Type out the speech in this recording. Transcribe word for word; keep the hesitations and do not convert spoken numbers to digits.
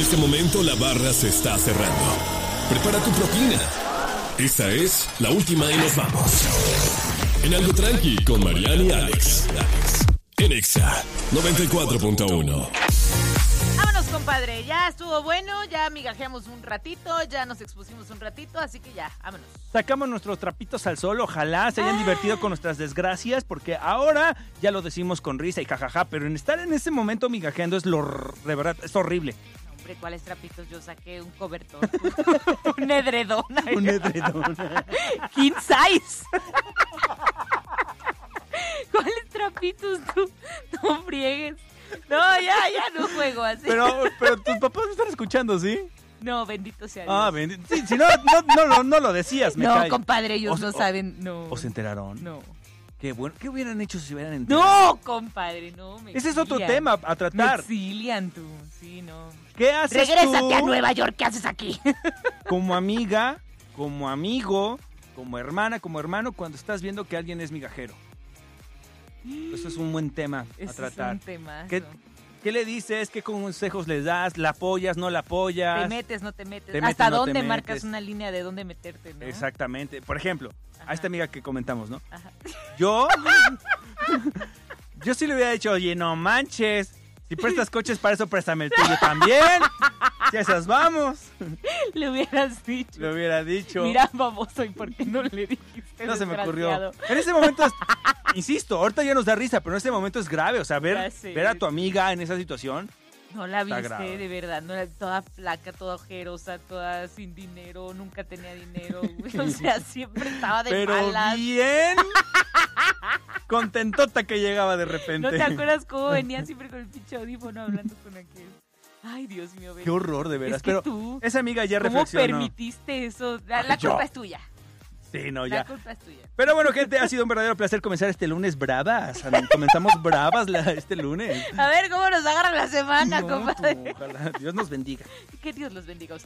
este momento la barra se está cerrando. Prepara tu propina. Esta es la última y nos vamos. En Algo Tranqui con Mariana y Alex. En Exa noventa y cuatro punto uno. Vámonos, compadre. Ya estuvo bueno, ya migajeamos un ratito, ya nos expusimos un ratito, así que ya, vámonos. Sacamos nuestros trapitos al sol, ojalá se hayan divertido con nuestras desgracias, porque ahora ya lo decimos con risa y jajaja, pero en estar en ese momento migajeando es lo de verdad, es horrible. Hombre, ¿cuáles trapitos? Yo saqué un cobertor, un edredón. Un edredón. King size. ¿Cuáles trapitos tú? No friegues. No, ya, ya no juego así. Pero, pero tus papás me están escuchando, ¿sí? No, bendito sea Dios. Ah, bendito. Sí, si no, no, no, no, no lo decías, me No, cae. compadre, ellos O- no o- saben, no. ¿O se enteraron? No. Qué bueno. ¿Qué hubieran hecho si se hubieran enterado? No, compadre, no. Me Ese es otro exilian. tema a Me tratar. exilian tú, sí, no. ¿Qué haces Regrésate tú a Nueva York, ¿qué haces aquí? como amiga, como amigo, como hermana, como hermano, cuando estás viendo que alguien es migajero? Eso es un buen tema a Ese tratar. es un temazo. ¿Qué, ¿Qué le dices? ¿Qué consejos les das? ¿La apoyas? ¿No la apoyas? Te metes, no te metes. Te metes, ¿Hasta no te dónde metes. marcas una línea de dónde meterte, no? Exactamente. Por ejemplo, Ajá. a esta amiga que comentamos, ¿no? Ajá. Yo, yo sí le hubiera dicho, oye, no manches. Si prestas coches para eso, préstame el tuyo también. Ya esas vamos. Le hubieras dicho. Le hubiera dicho. Mira, baboso, ¿y por qué no le dijiste? No se me ocurrió. desgraciado? En ese momento, es- insisto, ahorita ya nos da risa, pero en ese momento es grave. O sea, Ya ver, sé. ver a tu amiga en esa situación. No la Está viste, grave. de verdad. No era toda flaca, toda ojerosa, toda sin dinero, nunca tenía dinero. Güey. O sea, siempre estaba de Pero malas. bien contentota que llegaba de repente. ¿No te acuerdas cómo venía siempre con el pinche audífono hablando con aquel? Ay, Dios mío. Qué horror, de veras. Es que pero tú, esa amiga ya ¿cómo reflexionó. permitiste eso? La, la Ay, yo. culpa es tuya. Sí, no, La ya. culpa es tuya. Pero bueno, gente, ha sido un verdadero placer comenzar este lunes bravas. Comenzamos bravas la- este lunes. A ver cómo nos agarra la semana, No, compadre. tú, ojalá Dios nos bendiga. Que Dios los bendiga a ustedes.